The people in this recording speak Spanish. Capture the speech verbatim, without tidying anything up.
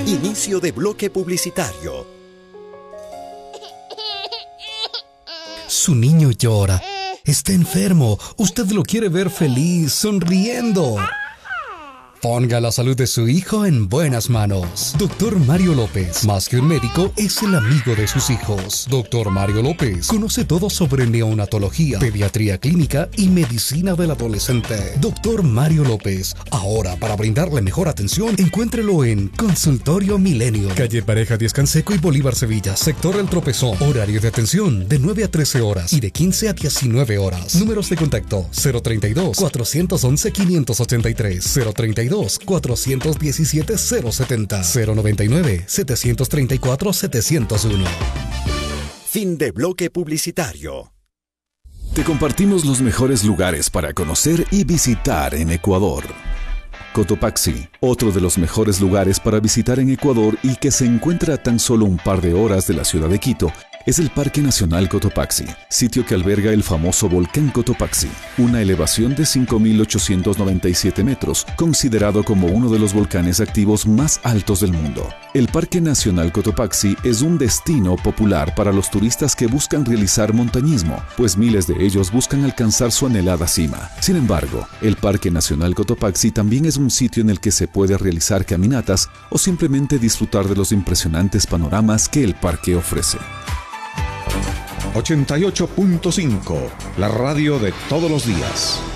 Inicio de bloque publicitario. Su niño llora. Está enfermo. Usted lo quiere ver feliz, sonriendo. Ponga la salud de su hijo en buenas manos. Doctor Mario López, más que un médico, es el amigo de sus hijos. Doctor Mario López conoce todo sobre neonatología, pediatría clínica y medicina del adolescente. Doctor Mario López, ahora para brindarle mejor atención, encuéntrelo en Consultorio Milenio, calle Pareja Díaz Canseco y Bolívar Sevilla, sector El Tropezón. Horario de atención de nueve a trece horas y de quince a diecinueve horas. Números de contacto cero treinta y dos, cuatrocientos once, quinientos ochenta y tres, cero treinta y dos, cuatrocientos diecisiete, cero setenta, cero noventa y nueve, setecientos treinta y cuatro, setecientos uno. Fin de bloque publicitario. Te compartimos los mejores lugares para conocer y visitar en Ecuador. Cotopaxi, otro de los mejores lugares para visitar en Ecuador y que se encuentra a tan solo un par de horas de la ciudad de Quito, es el Parque Nacional Cotopaxi, sitio que alberga el famoso volcán Cotopaxi, una elevación de cinco mil ochocientos noventa y siete metros, considerado como uno de los volcanes activos más altos del mundo. El Parque Nacional Cotopaxi es un destino popular para los turistas que buscan realizar montañismo, pues miles de ellos buscan alcanzar su anhelada cima. Sin embargo, el Parque Nacional Cotopaxi también es un sitio en el que se puede realizar caminatas o simplemente disfrutar de los impresionantes panoramas que el parque ofrece. ochenta y ocho punto cinco, la radio de todos los días.